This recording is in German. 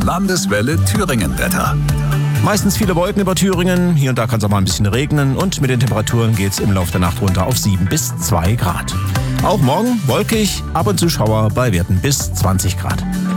Landeswelle Thüringen-Wetter. Meistens viele Wolken über Thüringen, hier und da kann es auch mal ein bisschen regnen und mit den Temperaturen geht es im Laufe der Nacht runter auf 7 bis 2 Grad. Auch morgen wolkig, ab und zu Schauer bei Werten bis 20 Grad.